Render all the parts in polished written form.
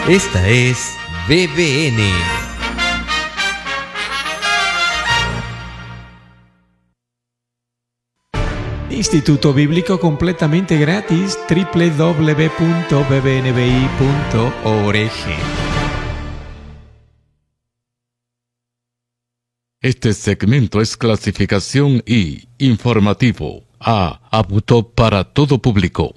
Esta es BBN. Instituto Bíblico completamente gratis, www.bbnbi.org. Este segmento es clasificación I, informativo, A, apto para todo público.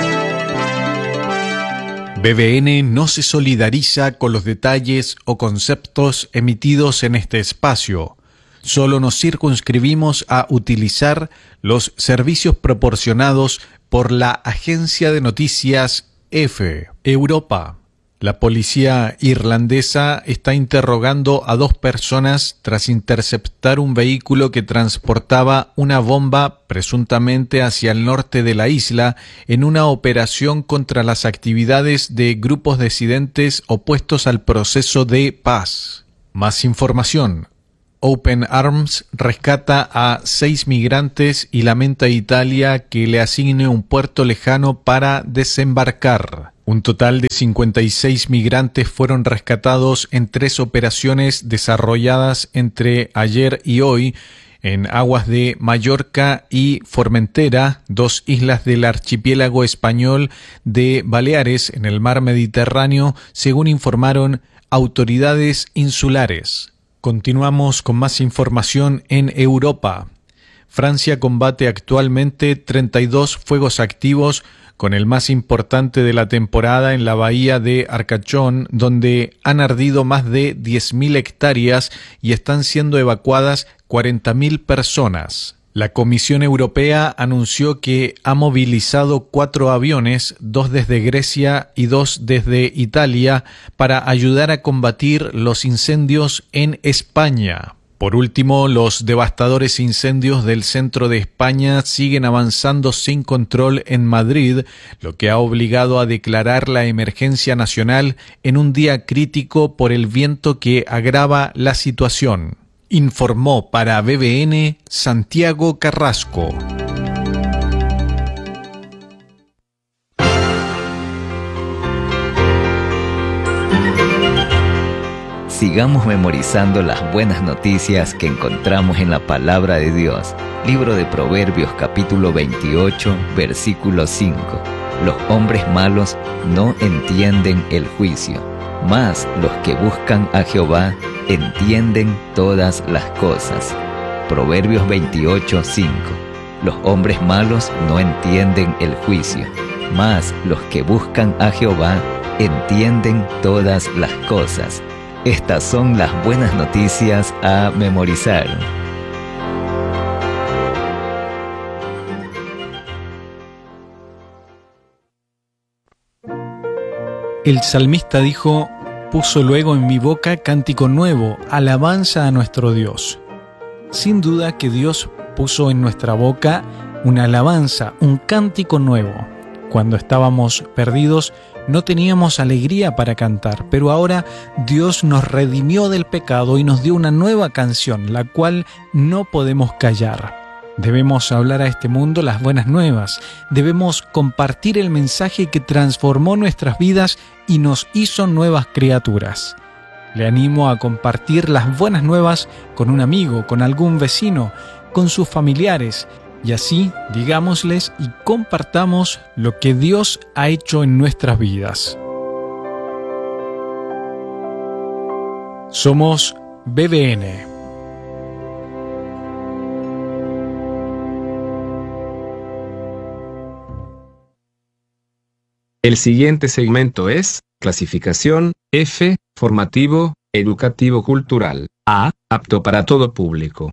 BBN no se solidariza con los detalles o conceptos emitidos en este espacio. Solo nos circunscribimos a utilizar los servicios proporcionados por la agencia de noticias EFE Europa. La policía irlandesa está interrogando a 2 personas tras interceptar un vehículo que transportaba una bomba presuntamente hacia el norte de la isla en una operación contra las actividades de grupos disidentes opuestos al proceso de paz. Más información. Open Arms rescata a 6 migrantes y lamenta a Italia que le asigne un puerto lejano para desembarcar. Un total de 56 migrantes fueron rescatados en 3 operaciones desarrolladas entre ayer y hoy en aguas de Mallorca y Formentera, 2 islas del archipiélago español de Baleares en el mar Mediterráneo, según informaron autoridades insulares. Continuamos con más información en Europa. Francia combate actualmente 32 fuegos activos, con el más importante de la temporada en la bahía de Arcachón, donde han ardido más de 10.000 hectáreas y están siendo evacuadas 40.000 personas. La Comisión Europea anunció que ha movilizado 4 aviones, 2 desde Grecia y 2 desde Italia, para ayudar a combatir los incendios en España. Por último, los devastadores incendios del centro de España siguen avanzando sin control en Madrid, lo que ha obligado a declarar la emergencia nacional en un día crítico por el viento que agrava la situación. Informó para BBN Santiago Carrasco. Sigamos memorizando las buenas noticias que encontramos en la palabra de Dios. Libro de Proverbios capítulo 28, versículo 5. Los hombres malos no entienden el juicio, mas los que buscan a Jehová entienden todas las cosas. Proverbios 28, 5. Los hombres malos no entienden el juicio, mas los que buscan a Jehová entienden todas las cosas. Estas son las buenas noticias a memorizar. El salmista dijo: puso luego en mi boca cántico nuevo, alabanza a nuestro Dios. Sin duda que Dios puso en nuestra boca una alabanza, un cántico nuevo. Cuando estábamos perdidos, no teníamos alegría para cantar, pero ahora Dios nos redimió del pecado y nos dio una nueva canción, la cual no podemos callar. Debemos hablar a este mundo las buenas nuevas, debemos compartir el mensaje que transformó nuestras vidas y nos hizo nuevas criaturas. Le animo a compartir las buenas nuevas con un amigo, con algún vecino, con sus familiares, y así digámosles y compartamos lo que Dios ha hecho en nuestras vidas. Somos BBN. El siguiente segmento es clasificación F, formativo, educativo cultural. A, apto para todo público.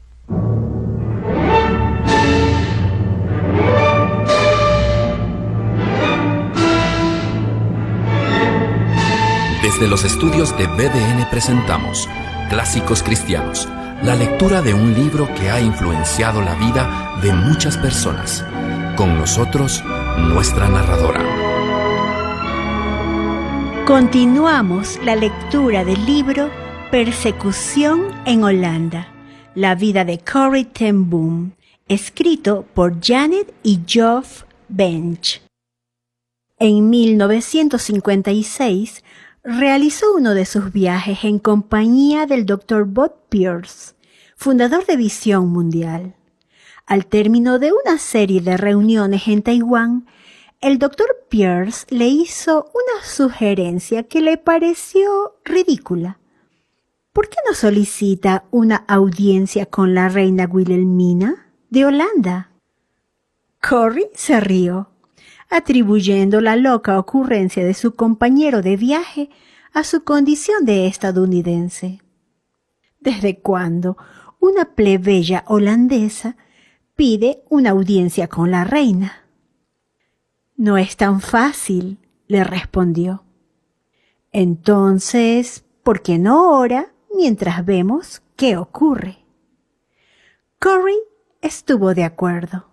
Desde los estudios de BDN presentamos Clásicos Cristianos, la lectura de un libro que ha influenciado la vida de muchas personas. Con nosotros, nuestra narradora. Continuamos la lectura del libro Persecución en Holanda, la vida de Corrie ten Boom, escrito por Janet y Geoff Bench. En 1956 realizó uno de sus viajes en compañía del Dr. Bob Pierce, fundador de Visión Mundial. Al término de una serie de reuniones en Taiwán, el Dr. Pierce le hizo una sugerencia que le pareció ridícula. ¿Por qué no solicita una audiencia con la reina Wilhelmina de Holanda? Corrie se rió, atribuyendo la loca ocurrencia de su compañero de viaje a su condición de estadounidense. ¿Desde cuándo una plebeya holandesa pide una audiencia con la reina? No es tan fácil, le respondió. Entonces, ¿por qué no ora mientras vemos qué ocurre? Corrie estuvo de acuerdo,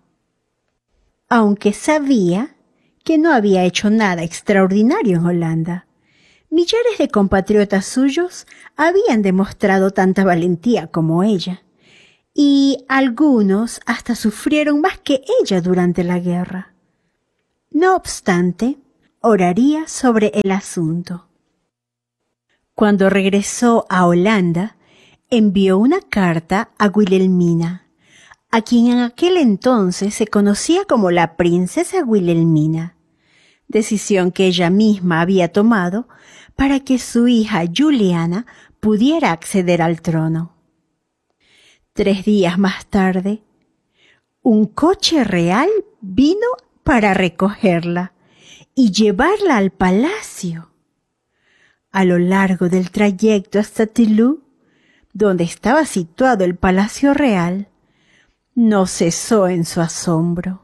aunque sabía que no había hecho nada extraordinario en Holanda. Millares de compatriotas suyos habían demostrado tanta valentía como ella, y algunos hasta sufrieron más que ella durante la guerra. No obstante, oraría sobre el asunto. Cuando regresó a Holanda, envió una carta a Wilhelmina, a quien en aquel entonces se conocía como la princesa Wilhelmina, decisión que ella misma había tomado para que su hija Juliana pudiera acceder al trono. 3 días más tarde, un coche real vino para recogerla y llevarla al palacio. A lo largo del trayecto hasta Toulouse, donde estaba situado el palacio real, no cesó en su asombro.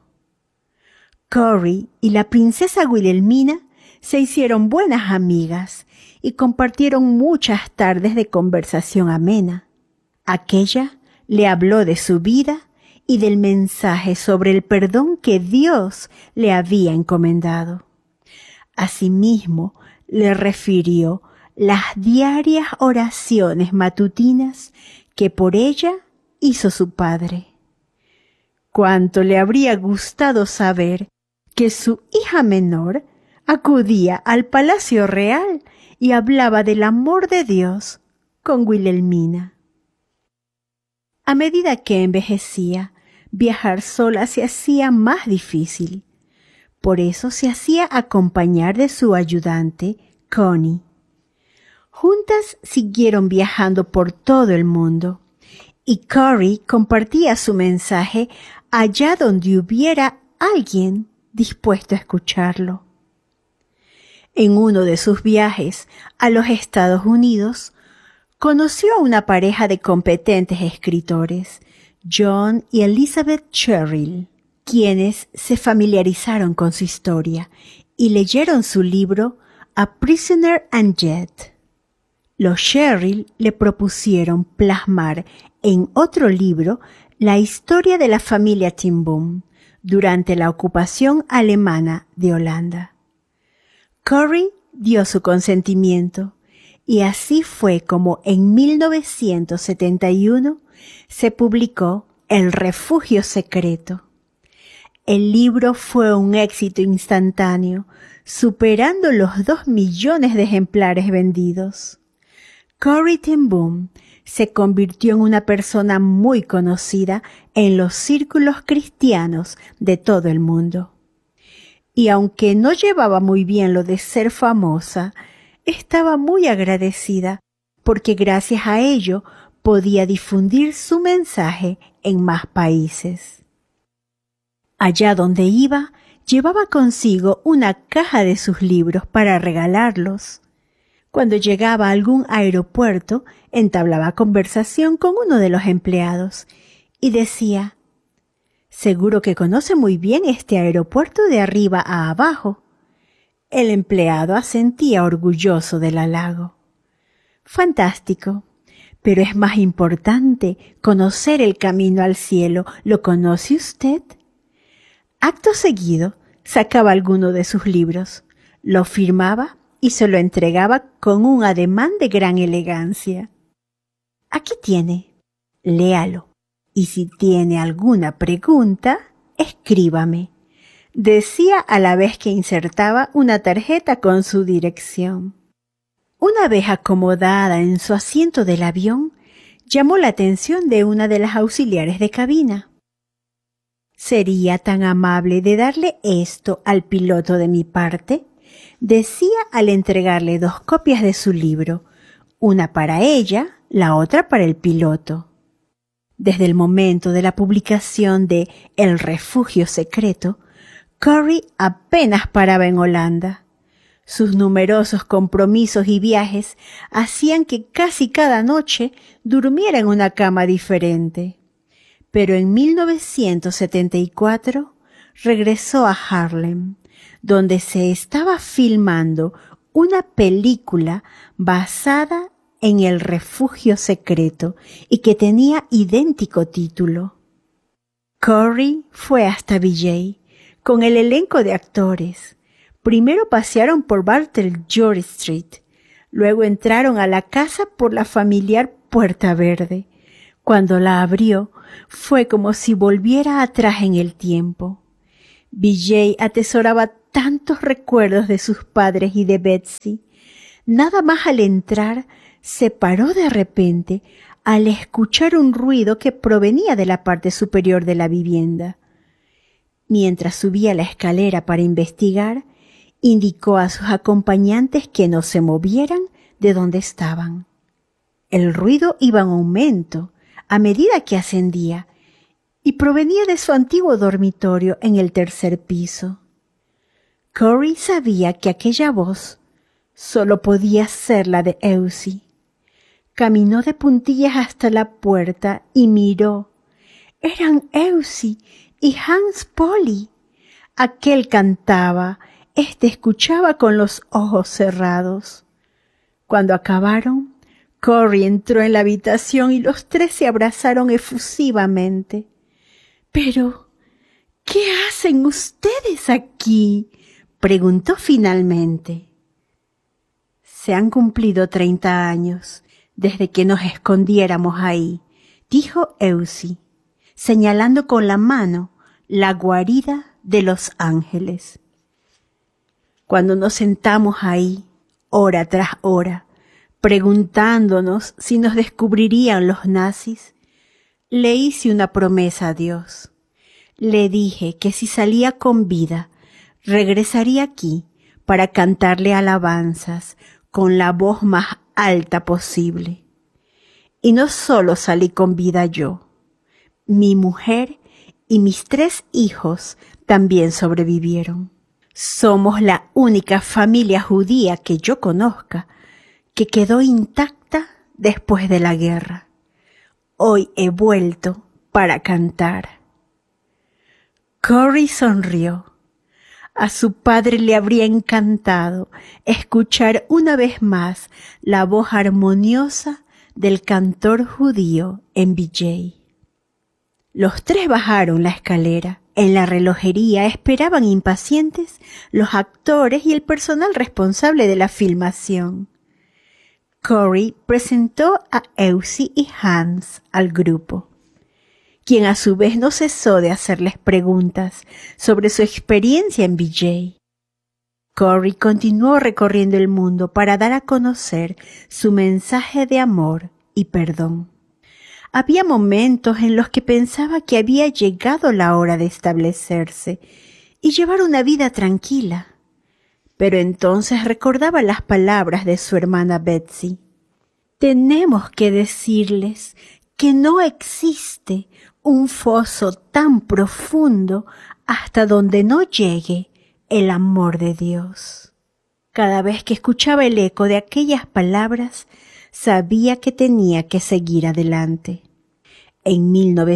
Corrie y la princesa Wilhelmina se hicieron buenas amigas y compartieron muchas tardes de conversación amena. Aquella le habló de su vida y del mensaje sobre el perdón que Dios le había encomendado. Asimismo, le refirió las diarias oraciones matutinas que por ella hizo su padre. Cuánto le habría gustado saber que su hija menor acudía al palacio real y hablaba del amor de Dios con Wilhelmina. A medida que envejecía, viajar sola se hacía más difícil. Por eso se hacía acompañar de su ayudante, Connie. Juntas siguieron viajando por todo el mundo, y Corrie compartía su mensaje allá donde hubiera alguien dispuesto a escucharlo. En uno de sus viajes a los Estados Unidos, conoció a una pareja de competentes escritores, John y Elizabeth Sherrill, quienes se familiarizaron con su historia y leyeron su libro A Prisoner and Jet. Los Sherrill le propusieron plasmar en otro libro la historia de la familia Ten Boom durante la ocupación alemana de Holanda. Corrie dio su consentimiento y así fue como en 1971 se publicó El Refugio Secreto. El libro fue un éxito instantáneo, superando los 2 millones de ejemplares vendidos. Corrie Ten Boom se convirtió en una persona muy conocida en los círculos cristianos de todo el mundo. Y aunque no llevaba muy bien lo de ser famosa, estaba muy agradecida porque gracias a ello podía difundir su mensaje en más países. Allá donde iba, llevaba consigo una caja de sus libros para regalarlos. Cuando llegaba a algún aeropuerto, entablaba conversación con uno de los empleados y decía: «Seguro que conoce muy bien este aeropuerto de arriba a abajo». El empleado asentía orgulloso del halago. «Fantástico, pero es más importante conocer el camino al cielo. ¿Lo conoce usted?». Acto seguido, sacaba alguno de sus libros, lo firmaba y se lo entregaba con un ademán de gran elegancia. «Aquí tiene, léalo, y si tiene alguna pregunta, escríbame. decía a la vez que insertaba una tarjeta con su dirección. Una vez acomodada en su asiento del avión, llamó la atención de una de las auxiliares de cabina. «¿Sería tan amable de darle esto al piloto de mi parte?», decía al entregarle 2 copias de su libro, una para ella, la otra para el piloto. Desde el momento de la publicación de El refugio secreto, Corrie apenas paraba en Holanda. Sus numerosos compromisos y viajes hacían que casi cada noche durmiera en una cama diferente. Pero en 1974 regresó a Harlem, donde se estaba filmando una película basada en El refugio secreto y que tenía idéntico título. Corrie fue hasta Vijay con el elenco de actores. Primero pasearon por Bartlett George Street, luego entraron a la casa por la familiar Puerta Verde. Cuando la abrió, fue como si volviera atrás en el tiempo. Vijay atesoraba tantos recuerdos de sus padres y de Betsy. Nada más al entrar, se paró de repente al escuchar un ruido que provenía de la parte superior de la vivienda. Mientras subía la escalera para investigar, indicó a sus acompañantes que no se movieran de donde estaban. El ruido iba en aumento a medida que ascendía y provenía de su antiguo dormitorio en el 3er piso. Corrie sabía que aquella voz solo podía ser la de Elsie. Caminó de puntillas hasta la puerta y miró. Eran Elsie y Hans Polly. Aquel cantaba, este escuchaba con los ojos cerrados. Cuando acabaron, Corrie entró en la habitación y los 3 se abrazaron efusivamente. «¿Pero qué hacen ustedes aquí?», preguntó finalmente. «Se han cumplido 30 años desde que nos escondiéramos ahí», dijo Elsie, señalando con la mano la guarida de los ángeles. Cuando nos sentamos ahí, hora tras hora, preguntándonos si nos descubrirían los nazis, le hice una promesa a Dios. Le dije que si salía con vida, regresaría aquí para cantarle alabanzas con la voz más alta posible. Y no solo salí con vida yo, mi mujer y mis 3 hijos también sobrevivieron. Somos la única familia judía que yo conozca que quedó intacta después de la guerra. Hoy he vuelto para cantar. Corrie sonrió. A su padre le habría encantado escuchar una vez más la voz armoniosa del cantor judío en Vijay. Los 3 bajaron la escalera. En la relojería esperaban impacientes los actores y el personal responsable de la filmación. Corrie presentó a Elsie y Hans al grupo, quien a su vez no cesó de hacerles preguntas sobre su experiencia en Vijay. Corrie continuó recorriendo el mundo para dar a conocer su mensaje de amor y perdón. Había momentos en los que pensaba que había llegado la hora de establecerse y llevar una vida tranquila. Pero entonces recordaba las palabras de su hermana Betsy. Tenemos que decirles que no existe un foso tan profundo hasta donde no llegue el amor de Dios. Cada vez que escuchaba el eco de aquellas palabras, sabía que tenía que seguir adelante. En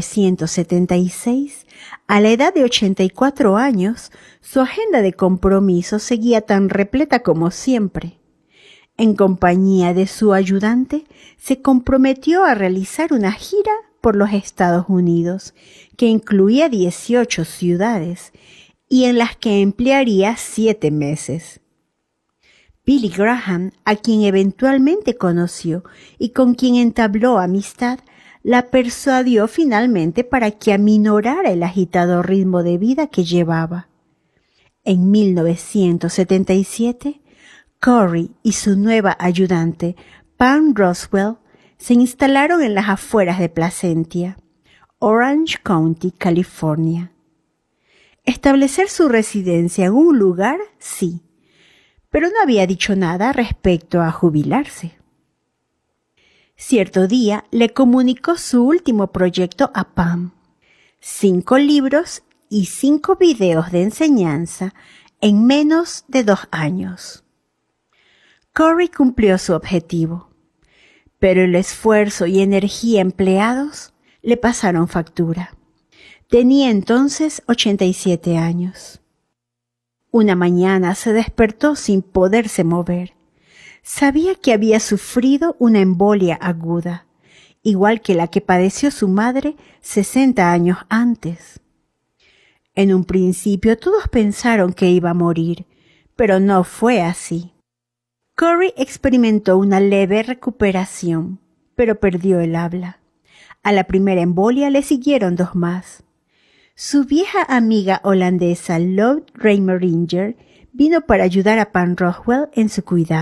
1976, a la edad de 84 años, su agenda de compromisos seguía tan repleta como siempre. En compañía de su ayudante, se comprometió a realizar una gira por los Estados Unidos, que incluía 18 ciudades, y en las que emplearía 7 meses. Billy Graham, a quien eventualmente conoció y con quien entabló amistad, la persuadió finalmente para que aminorara el agitado ritmo de vida que llevaba. En 1977, Corrie y su nueva ayudante, Pam Roswell, se instalaron en las afueras de Placentia, Orange County, California. Establecer su residencia en un lugar, sí, pero no había dicho nada respecto a jubilarse. Cierto día le comunicó su último proyecto a Pam: 5 libros y 5 videos de enseñanza en menos de 2 años. Corrie cumplió su objetivo, pero el esfuerzo y energía empleados le pasaron factura. Tenía entonces 87 años. Una mañana se despertó sin poderse mover. Sabía que había sufrido una embolia aguda, igual que la que padeció su madre 60 años antes. En un principio todos pensaron que iba a morir, pero no fue así. Corrie experimentó una leve recuperación, pero perdió el habla. A la primera embolia le siguieron 2 más. Su vieja amiga holandesa Lode Reimeringer vino para ayudar a Pam Roswell en su cuidado.